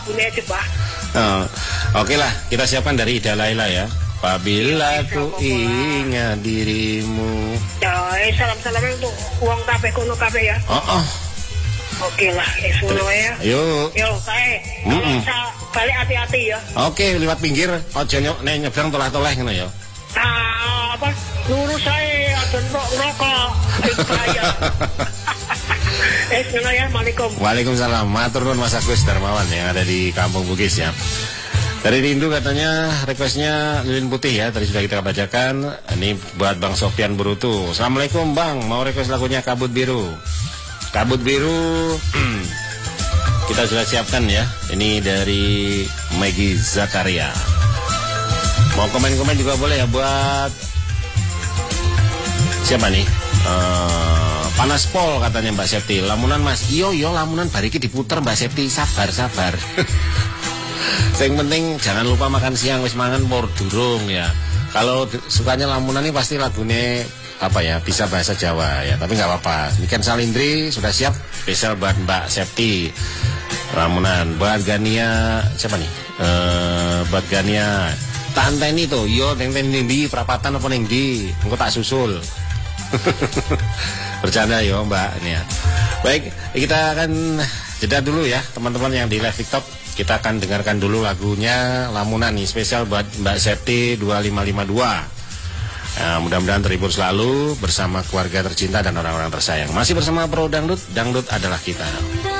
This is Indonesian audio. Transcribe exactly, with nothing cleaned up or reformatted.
lagunya coba. Oh, oke lah, kita siapkan dari Ida Laila ya. Apabila ku ingat dirimu. Ya, eh, salam-salam untuk uang kafe kono kafe ya. Oh, oh. Oke lah, eh suno ya. Yuk. Yo, kae. Mm -mm. Bisa balik hati-hati ya. Oke, lewat pinggir, ojo nyok nek nyebrang toleh-toleh ngono ya. Nah, apa? Lurus saya ada rokok. Saya. Eh, Assalamualaikum. Waalaikumsalam. Matur nuwun Mas Agus Darmawan yang ada di Kampung Bugis ya. Dari Rindu katanya requestnya lilin putih ya. Tadi sudah kita bacakan. Ini buat Bang Sofyan Berutu. Assalamualaikum Bang, mau request lagunya Kabut Biru. Kabut Biru kita sudah siapkan ya. Ini dari Maggie Zakaria. Mau komen-komen juga boleh ya buat siapa nih? Uh, Panas Pol katanya Mbak Septi. Lamunan Mas. Iyo yo lamunan bariki diputer Mbak Septi. Sabar sabar. Yang penting jangan lupa makan siang wis mangan pur durung ya. Kalau sukanya lamunan ini pasti lagunya apa ya, bisa bahasa Jawa ya, tapi nggak apa-apa. Niken Salindri sudah siap spesial buat Mbak Septi. Lamunan buat Gania siapa nih? Eh buat Gania Tanten itu, yo tenten di perapatan apa ning di? Engko tak susul. Bercanda yo Mbak ini ya. Baik, kita akan jeda dulu ya teman-teman yang di live TikTok. Kita akan dengarkan dulu lagunya Lamunan nih, spesial buat Mbak Septi dua lima lima dua. Nah, mudah-mudahan terhibur selalu bersama keluarga tercinta dan orang-orang tersayang. Masih bersama Pro Dangdut, Dangdut adalah kita.